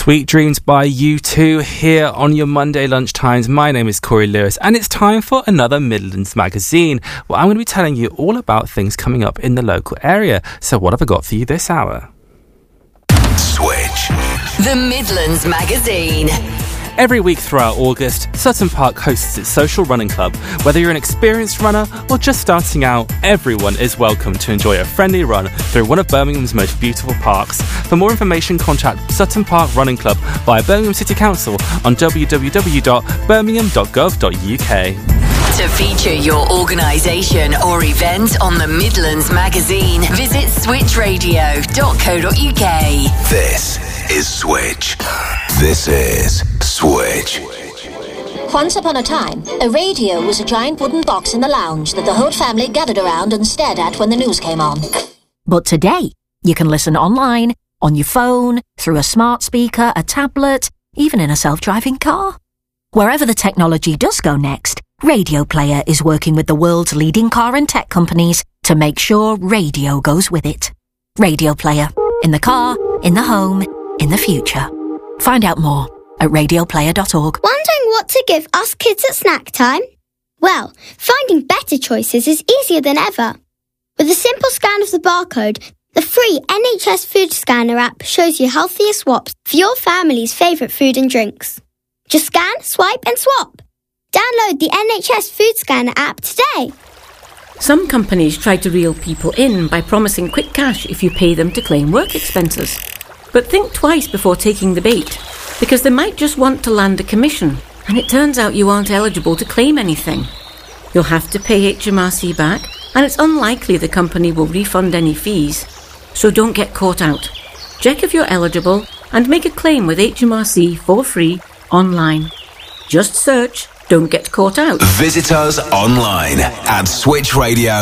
Sweet Dreams by U2 here on your Monday lunchtimes. My name is Corey Lewis and it's time for another Midlands magazine where I'm going to be telling you all about things coming up in the local area. So what have I got for you this hour? Switch. The Midlands magazine. Every week throughout August, Sutton Park hosts its social running club. Whether you're an experienced runner or just starting out, everyone is welcome to enjoy a friendly run through one of Birmingham's most beautiful parks. For more information, contact Sutton Park Running Club via Birmingham City Council on www.birmingham.gov.uk. To feature your organisation or event on the Midlands magazine, visit switchradio.co.uk. This is Switch. This is Switch. Once upon a time, a radio was a giant wooden box in the lounge that the whole family gathered around and stared at when the news came on. But today, you can listen online, on your phone, through a smart speaker, a tablet, even in a self-driving car. Wherever the technology does go next, Radio Player is working with the world's leading car and tech companies to make sure radio goes with it. Radio Player. In the car, in the home, in the future. Find out more at radioplayer.org. Wondering what to give us kids at snack time? Well, finding better choices is easier than ever. With a simple scan of the barcode, the free NHS Food Scanner app shows you healthier swaps for your family's favourite food and drinks. Just scan, swipe and swap. Download the NHS Food Scanner app today. Some companies try to reel people in by promising quick cash if you pay them to claim work expenses. But think twice before taking the bait, because they might just want to land a commission, and it turns out you aren't eligible to claim anything. You'll have to pay HMRC back, and it's unlikely the company will refund any fees. So don't get caught out. Check if you're eligible and make a claim with HMRC for free online. Just search Don't Get Caught Out. Visit us online at switchradio.co.uk.